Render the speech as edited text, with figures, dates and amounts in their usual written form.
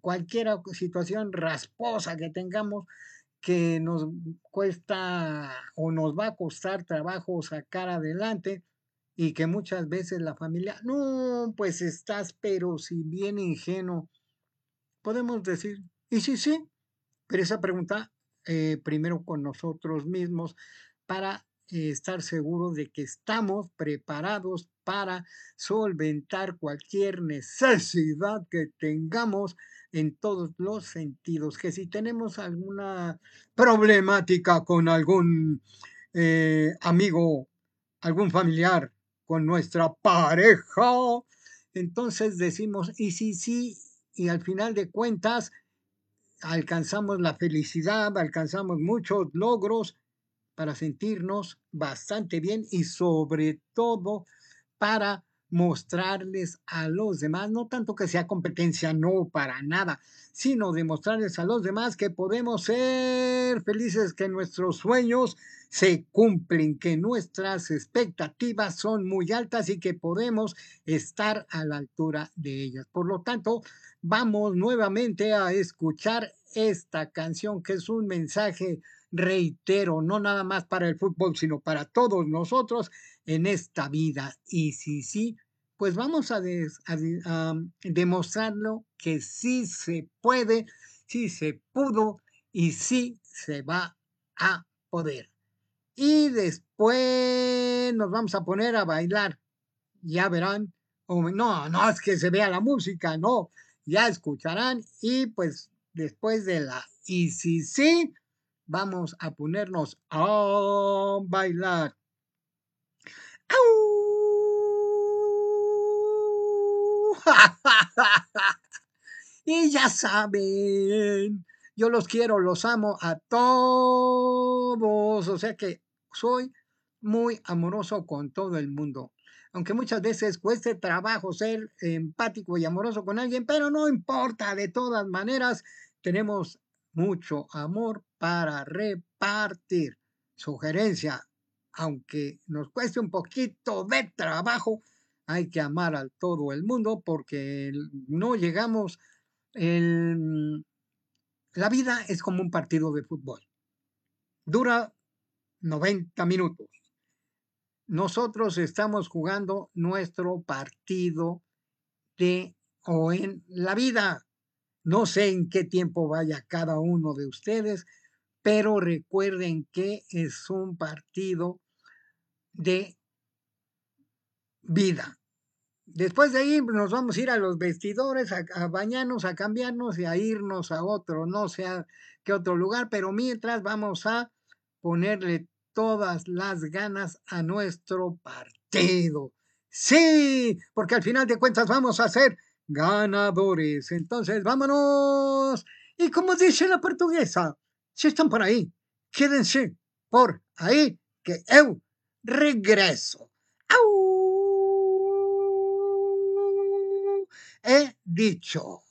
cualquier situación rasposa que tengamos que nos cuesta o nos va a costar trabajo sacar adelante y que muchas veces la familia, no, pues estás, pero si bien ingenuo, podemos decir, y sí, sí, pero esa pregunta primero con nosotros mismos para estar seguros de que estamos preparados para solventar cualquier necesidad que tengamos en todos los sentidos. Que si tenemos alguna problemática con algún amigo, algún familiar, con nuestra pareja, entonces decimos, y sí, sí, y al final de cuentas, alcanzamos la felicidad, alcanzamos muchos logros para sentirnos bastante bien y sobre todo para mostrarles a los demás, no tanto que sea competencia, no, para nada, sino demostrarles a los demás que podemos ser felices, que nuestros sueños se cumplen, que nuestras expectativas son muy altas y que podemos estar a la altura de ellas. Por lo tanto, vamos nuevamente a escuchar esta canción que es un mensaje, reitero, no nada más para el fútbol, sino para todos nosotros en esta vida. Y si sí, pues vamos a demostrarlo que sí se puede, sí se pudo y sí se va a poder. Y después nos vamos a poner a bailar. Ya verán. No, no es que se vea la música, no. Ya escucharán y pues después de la y si sí, vamos a ponernos a bailar. ¡Au! Y ya saben, yo los quiero, los amo a todos. O sea que soy muy amoroso con todo el mundo. Aunque muchas veces cueste trabajo ser empático y amoroso con alguien, pero no importa, de todas maneras, tenemos mucho amor para repartir. Sugerencia, aunque nos cueste un poquito de trabajo, hay que amar a todo el mundo porque no llegamos la vida es como un partido de fútbol. Dura 90 minutos. Nosotros estamos jugando nuestro partido de o en la vida. No sé en qué tiempo vaya cada uno de ustedes, pero recuerden que es un partido de vida. Después de ahí nos vamos a ir a los vestidores, a bañarnos, a cambiarnos y a irnos a otro, no sé a qué otro lugar, pero mientras vamos a ponerle todas las ganas a nuestro partido. Sí, porque al final de cuentas vamos a ser ganadores. Entonces, vámonos. Y como dice la portuguesa, si están por ahí, quédense por ahí, que eu regreso. ¡Au! He dicho.